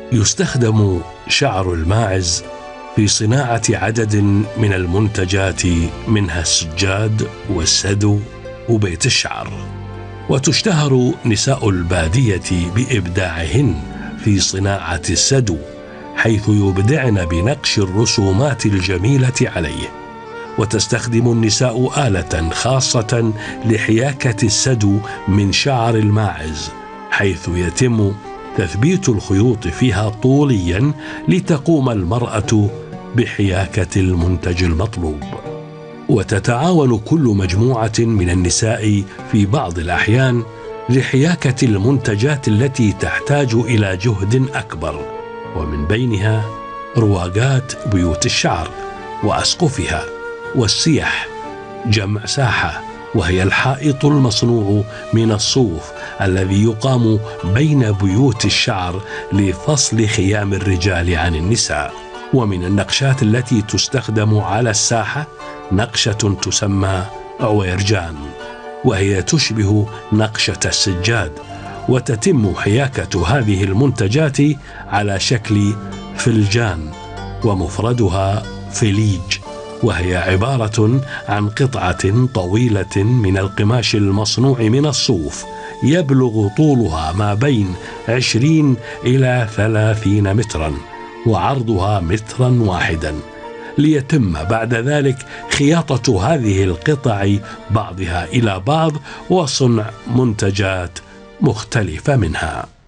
يستخدم شعر الماعز في صناعة عدد من المنتجات، منها السجاد والسدو وبيت الشعر. وتشتهر نساء البادية بإبداعهن في صناعة السدو، حيث يبدعن بنقش الرسومات الجميلة عليه. وتستخدم النساء آلة خاصة لحياكة السدو من شعر الماعز، حيث يتم تثبيت الخيوط فيها طوليا لتقوم المرأة بحياكة المنتج المطلوب. وتتعاون كل مجموعة من النساء في بعض الأحيان لحياكة المنتجات التي تحتاج إلى جهد أكبر، ومن بينها رواقات بيوت الشعر وأسقفها، والسيح جمع ساحة، وهي الحائط المصنوع من الصوف الذي يقام بين بيوت الشعر لفصل خيام الرجال عن النساء. ومن النقشات التي تستخدم على الساحة نقشة تسمى عويرجان، وهي تشبه نقشة السجاد، وتتم حياكة هذه المنتجات على شكل فلجان، ومفردها فليج، وهي عبارة عن قطعة طويلة من القماش المصنوع من الصوف، يبلغ طولها ما بين 20 إلى 30 مترا، وعرضها 1 متر، ليتم بعد ذلك خياطة هذه القطع بعضها إلى بعض وصنع منتجات مختلفة منها.